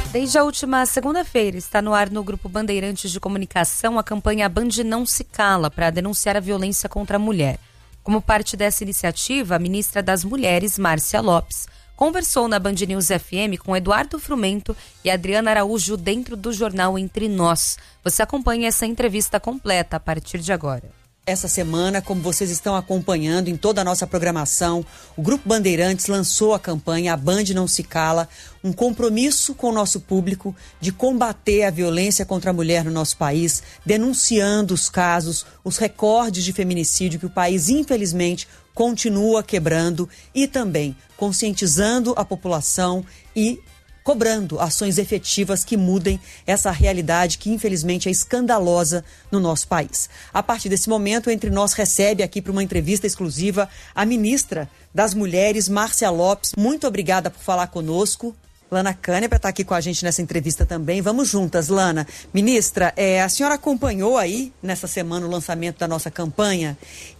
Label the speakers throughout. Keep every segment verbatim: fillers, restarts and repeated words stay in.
Speaker 1: Desde a última segunda-feira, está no ar no Grupo Bandeirantes de Comunicação a campanha A Band Não Se Cala para denunciar a violência contra a mulher. Como parte dessa iniciativa, a ministra das Mulheres, Márcia Lopes, conversou na Band News F M com Eduardo Frumento e Adriana Araújo dentro do jornal Entre Nós. Você acompanha essa entrevista completa a partir de agora.
Speaker 2: Essa semana, como vocês estão acompanhando em toda a nossa programação, o Grupo Bandeirantes lançou a campanha A Band Não Se Cala, um compromisso com o nosso público de combater a violência contra a mulher no nosso país, denunciando os casos, os recordes de feminicídio que o país, infelizmente, continua quebrando e também conscientizando a população e cobrando ações efetivas que mudem essa realidade que, infelizmente, é escandalosa no nosso país. A partir desse momento, Entre Nós recebe aqui para uma entrevista exclusiva a ministra das Mulheres, Márcia Lopes. Muito obrigada por falar conosco. Lana Cânia para estar aqui com a gente nessa entrevista também. Vamos juntas, Lana. Ministra, é, a senhora acompanhou aí, nessa semana, o lançamento da nossa campanha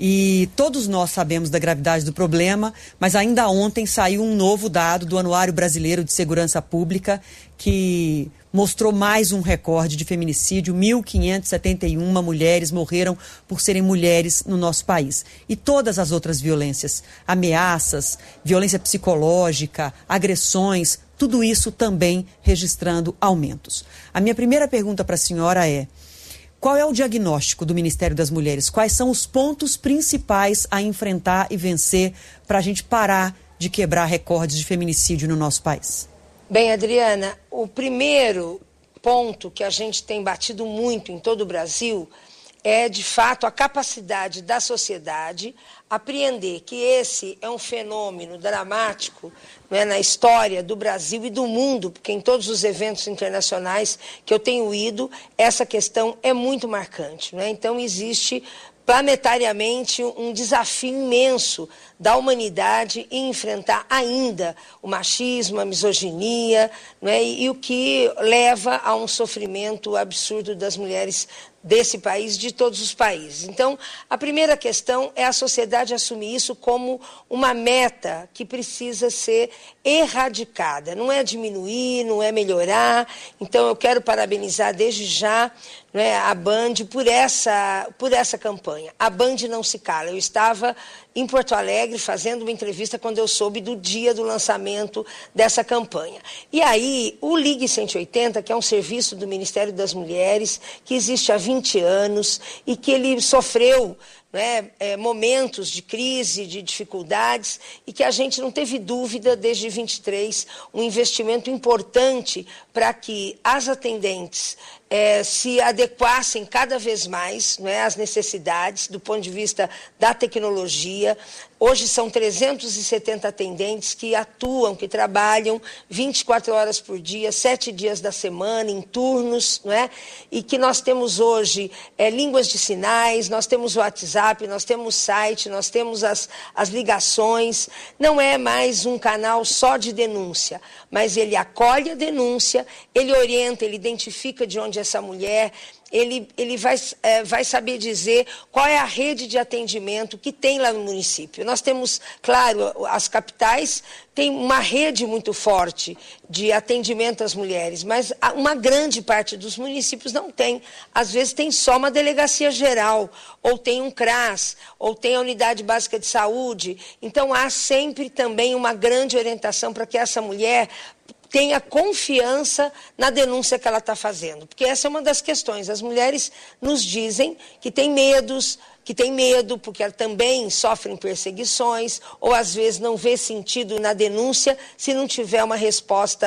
Speaker 2: e todos nós sabemos da gravidade do problema, mas ainda ontem saiu um novo dado do Anuário Brasileiro de Segurança Pública que mostrou mais um recorde de feminicídio. mil quinhentas e setenta e uma mulheres morreram por serem mulheres no nosso país. E todas as outras violências, ameaças, violência psicológica, agressões, tudo isso também registrando aumentos. A minha primeira pergunta para a senhora é: qual é o diagnóstico do Ministério das Mulheres? Quais são os pontos principais a enfrentar e vencer para a gente parar de quebrar recordes de feminicídio no nosso país?
Speaker 3: Bem, Adriana, o primeiro ponto que a gente tem batido muito em todo o Brasil é, de fato, a capacidade da sociedade apreender que esse é um fenômeno dramático, não é, na história do Brasil e do mundo, porque em todos os eventos internacionais que eu tenho ido, essa questão é muito marcante. Não é? Então, existe planetariamente um desafio imenso da humanidade em enfrentar ainda o machismo, a misoginia, não é? e, e o que leva a um sofrimento absurdo das mulheres desse país, de todos os países. Então, a primeira questão é a sociedade assumir isso como uma meta que precisa ser erradicada. Não é diminuir, não é melhorar. Então, eu quero parabenizar desde já, não é, a Band por essa, por essa campanha. A Band Não Se Cala. Eu estava em Porto Alegre fazendo uma entrevista quando eu soube do dia do lançamento dessa campanha. E aí, o Ligue cento e oitenta, que é um serviço do Ministério das Mulheres, que existe há vinte anos e que ele sofreu né, é, momentos de crise, de dificuldades, e que a gente não teve dúvida, desde vinte e três, um investimento importante para que as atendentes é, se adequassem cada vez mais, não é, às necessidades do ponto de vista da tecnologia. Hoje são trezentos e setenta atendentes que atuam, que trabalham vinte e quatro horas por dia, sete dias da semana, em turnos, não é? E que nós temos hoje é, línguas de sinais, nós temos o WhatsApp, nós temos site, nós temos as, as ligações. Não é mais um canal só de denúncia, mas ele acolhe a denúncia, ele orienta, ele identifica de onde essa mulher... Ele, ele vai, é, vai saber dizer qual é a rede de atendimento que tem lá no município. Nós temos, claro, as capitais têm uma rede muito forte de atendimento às mulheres, mas uma grande parte dos municípios não tem. Às vezes tem só uma delegacia geral, ou tem um CRAS, ou tem a unidade básica de saúde. Então há sempre também uma grande orientação para que essa mulher tenha confiança na denúncia que ela está fazendo. Porque essa é uma das questões. As mulheres nos dizem que têm medos, que têm medo porque elas também sofrem perseguições, ou às vezes não vê sentido na denúncia se não tiver uma resposta